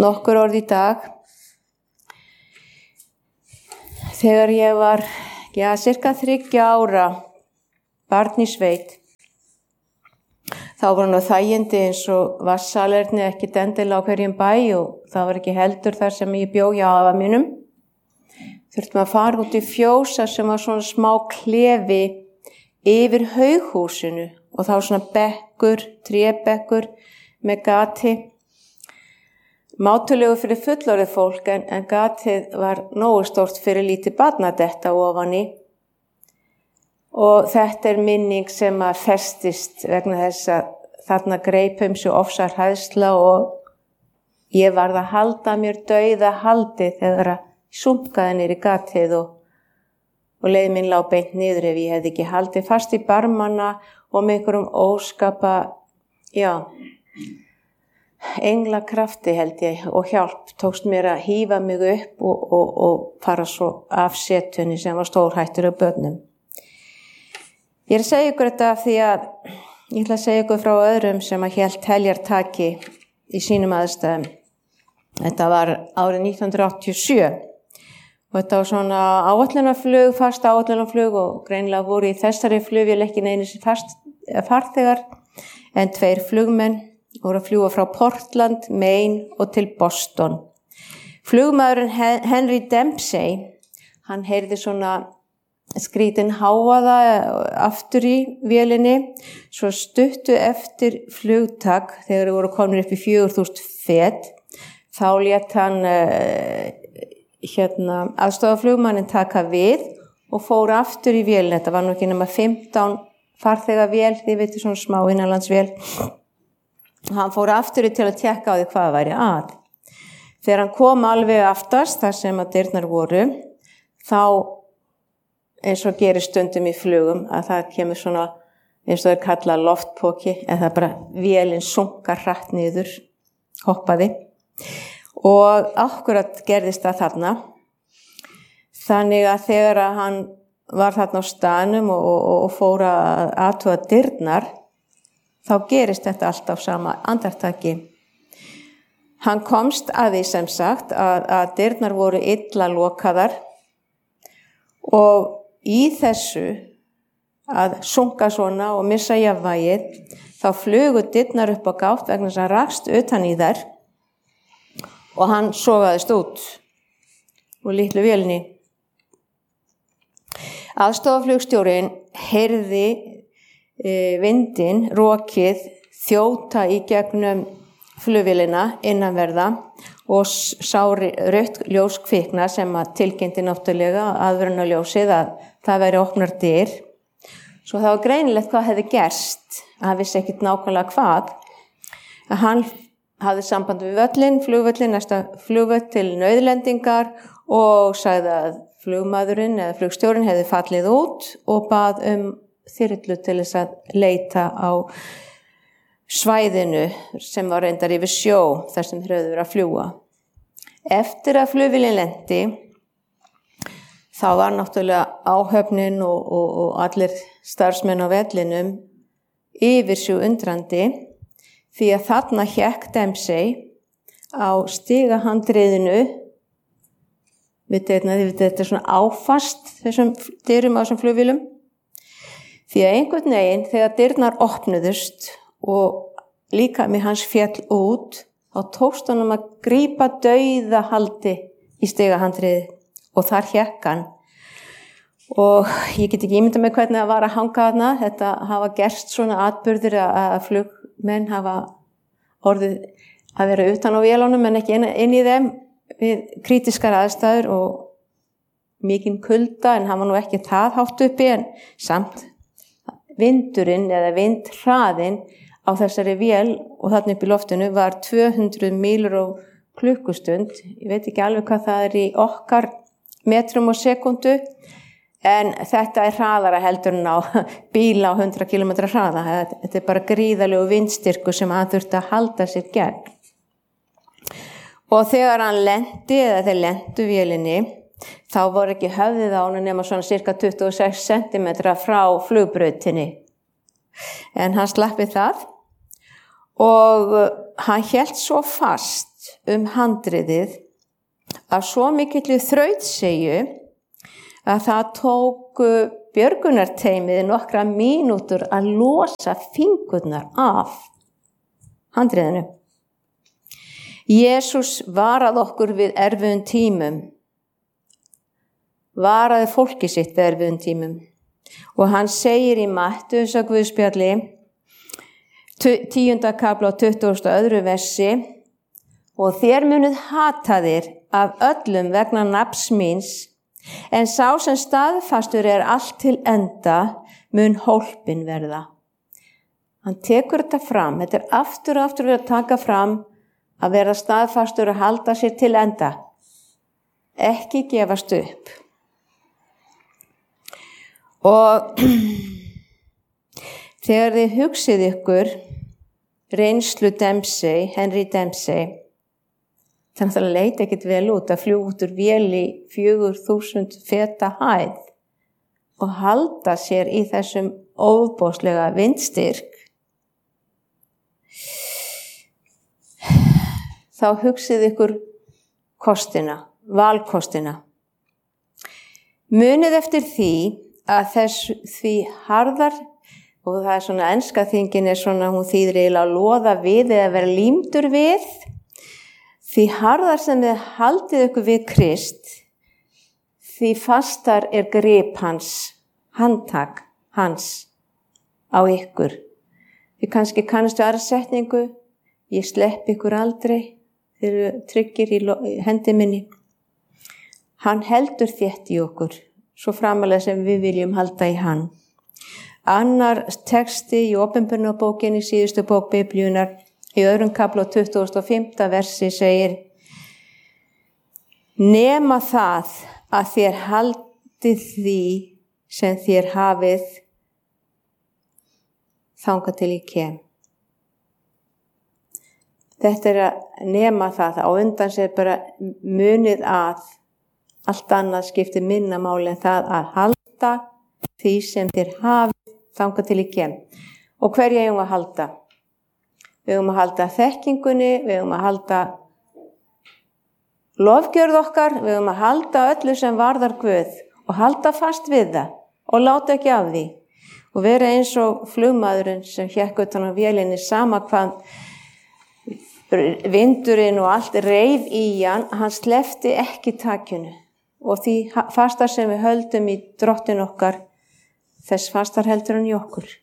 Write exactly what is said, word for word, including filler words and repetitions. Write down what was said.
nokkur orð í dag. Þegar ég var, já, cirka þriggja ára barn í sveit, þá var nú þægindi eins og vassalerni ekkert endilega á hverjum bæ og það var ekki heldur þar sem ég bjó hjá afa mínum. Þurftum að fara út í fjósa sem var svona smá klefi yfir haughúsinu og þá svona bekkur, trébekkur með gati. Mátulegu fyrir fullorðið fólk en, en gatið var nógu stórt fyrir lítið barn að detta ofan í. Og þetta er minning sem að festist vegna þess að þarna greip um sig ofsar hræðsla og ég varð að halda mér dauða haldi þegar að sunkaði niður í gatið og, og leið minn lá beint niður ef ég hefði ekki haldið fast í barmana og með einhverjum óskapa, já, englakrafti held ég og hjálp tókst mér að hífa mig upp og, og, og fara svo af setunni sem var stórhættur af börnum. Ég er að segja ykkur þetta því að ég ætla að segja ykkur frá öðrum sem að hélt heljartaki í sínum aðstæðum. Þetta var árið nítján hundruð áttatíu og sjö og þetta var svona áætlunarflug, fast áætlunarflug og greinilega voru í þessari flugvél ekki neinir fast farþegar en tveir flugmenn voru að fljúga frá Portland, Maine og til Boston. Flugmaðurinn Henry Dempsey, hann heyrði svona skrítin hávaða aftur í vélinni, svo stuttu eftir flugtak, þegar þeir voru komin upp í fjögur þúsund fet, þá lét hann uh, hérna, aðstofaflugmanninn taka við og fór aftur í vélina. Þetta var nú ekki nema fimmtán farþega vél, þið veitir svona smá innanlandsvél. Hann fór aftur til að tékka á því hvað væri að. Þegar hann kom alveg aftast, þar sem að dyrnar voru, þá eins og gerir stundum í flugum, að það kemur svona, eins og það er kallað loftpoki, en það er bara vélin sunkar hratt niður, hoppaði. Og akkurat gerðist það þarna. Þannig að þegar að hann var þarna á staðnum og, og, og fór að athuga dyrnar, þá gerist þetta alltaf sama andartaki. Hann komst að því sem sagt að, að dyrnar voru illa lokaðar og í þessu að sunka svona og missa jafnvægið, þá flugu dyrnar upp á gátt vegna þess að hann rakst utan í þær og hann sogaðist út úr litlu vélinni. Aðstofaflugstjórinn heyrði vindinn, rokið, þjóta í gegnum flugvélina innanverða og sá rautt ljós kvikna sem að tilkynnti náttúrulega aðvörunarljósið að það væri opnar dyr. Svo það var greinilegt hvað hefði gerst, hann vissi ekkert nákvæmlega hvað. Hann hafði samband við völlin, flugvöllin, næsta flugvöll til nauðlendingar og sagði að flugmaðurinn eða flugstjórinn hefði fallið út og bað um þyrlu til þess að leita á svæðinu sem var reyndar yfir sjó þar sem þeir höfðu verið að fljúga. Eftir að flugvélin lenti, þá var náttúrulega áhöfnin og, og, og allir starfsmenn á vellinum yfir sjó undrandi því að þarna hékk Dempsey á stigahandriðinu. Vitið þetta er svona áfast þessum dyrum á þessum flugvélum. Því að einhvern veginn þegar dyrnar opnuðust og líkami hans féll út, þá tókst honum að grípa dauða haldi í stigahandriðið og þar hékk hann. Og ég get ekki ímyndað með hvernig það var að hanga þarna. Þetta hafa gerst svona atburðir að flugmenn hafa orðið að vera utan á vélunum en ekki inn, inn í þeim við krítiskar aðstæður og mikinn kulda en hann var nú ekki það hátt uppi en samt vindurinn eða vindhraðinn á þessari vél og þarna upp í loftinu var tvö hundruð mílur á klukkustund. Ég veit ekki alveg hvað það er í okkar metrum og sekundu en þetta er hraðara heldur en á bíla á hundrað kílómetra hraða. Þetta er bara gríðarlegu vindstyrkur sem hann þurfti að halda sér gegn. Og þegar hann lenti eða þeir lentu vélinni, þá voru ekki höfðið á honum nema svona cirka tuttugu og sex sentimetra frá flugbrautinni. En hann slapp við það og hann hélt svo fast um handriðið af svo mikilli þrautseigju að það tók björgunarteymið nokkra mínútur að losa fingurnar af handriðinu. Jesús varað okkur við erfiðum tímum, varaði fólki sitt við erfiðum tímum. Og hann segir í Mattheusar Guðspjalli, tíunda kafla og tuttugasta og öðru versi, og þér munuð hataðir af öllum vegna nafns míns, en sá sem staðfastur er allt til enda mun hólpin verða. Hann tekur þetta fram, þetta er aftur og aftur að taka fram að vera staðfastur og halda sér til enda. Ekki gefast upp. Og þegar þið hugsið ykkur reynslu Dempsey, Henry Dempsey, þannig að það leit ekkert vel út að fljúga út úr vél í fjögur þúsund feta hæð og halda sér í þessum óbóðslega vindstyrk. Þá hugsið ykkur kostina, valkostina. Munið eftir því að þess því harðar, og það er svona enska þýðingin er svona, hún þýðir eiginlega að loða við eða vera límdur við, því harðar sem þið haldið ykkur við Krist, því fastar er grip hans, handtak hans á ykkur. Þið kannski kannastu aðra setningu, ég slepp ykkur aldrei, þið eru tryggir í hendi minni. Hann heldur þétt í okkur, svo framalega sem við viljum halda í hann. Annar texti í Opinberunarbókinni, síðustu bók Biblíunnar, í öðrum kafla og tuttugasta og fimmta versi segir: nema það að þér haldið því sem þér hafið þangað til ég kem. Þetta er að nema það, á undan sér bara munið að allt annað skiptir minna máli en það að halda því sem þér hafið þangað til ég kem. Og hverja eigum að halda? Við eigum að halda þekkingunni, við eigum að halda lofgjörð okkar, við eigum að halda öllu sem varðar Guð og halda fast við það og láta ekki af því. Og vera eins og flugmaðurinn sem hékk utan á vélinni, sama hvað vindurinn og allt reif í hann, hann sleppti ekki takinu. Og því fastar sem við höldum í drottin okkar, þess fastar heldur hann í okkur.